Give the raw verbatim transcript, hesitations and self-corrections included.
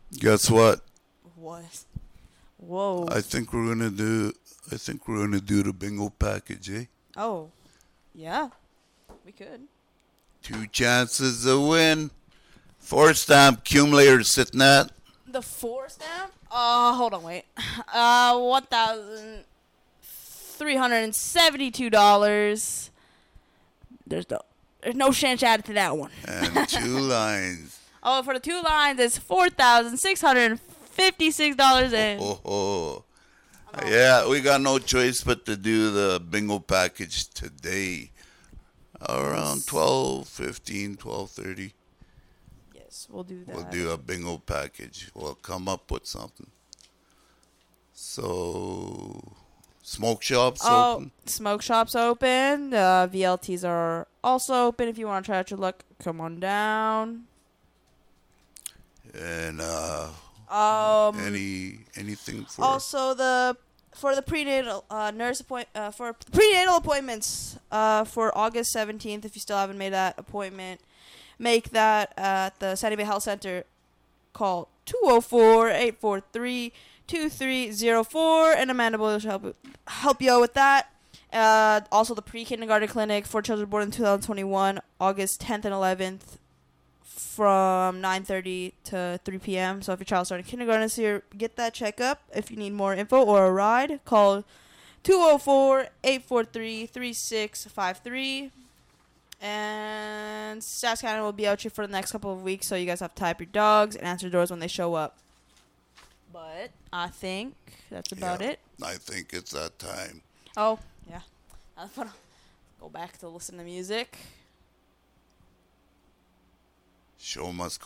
Guess what? What? Whoa. I think we're gonna do. I think we're gonna do the bingo package, eh? Oh, yeah. We could. Two chances to win. Four stamp accumulator sitting at. The four stamp? Uh, hold on, wait. Uh, one thousand three hundred and seventy-two dollars. There's no, there's no chance added to that one. And two lines. Oh, for the two lines, it's four thousand six hundred and fifty-six dollars. And Oh, oh, oh. Yeah, we got no choice but to do the bingo package today. Around twelve fifteen, twelve thirty. yes, we'll do that. We'll do a bingo package. We'll come up with something. So, smoke shops Oh, open. smoke shops open. Uh, V L Ts are also open. If you want to try out your luck, come on down. And uh, Um, any anything for also the for the prenatal uh, nurse appoint uh, for prenatal appointments uh, for August seventeenth. If you still haven't made that appointment, make that at the Sandy Bay Health Center. Call two oh four, eight four three, two three oh four, and Amanda will help help you out with that. Uh, also, the pre-kindergarten clinic for children born in two thousand twenty-one, August tenth and eleventh, from nine thirty to three p.m. So if your child's starting kindergarten this year, get that checkup. If you need more info or a ride, call two oh four, eight four three, three six five three. And Stats Canada will be out here for the next couple of weeks, so you guys have to type your dogs and answer doors when they show up. But I think that's about Yeah, it. I think it's that time. Oh, yeah. I'm gonna go back to listen to music. Show must go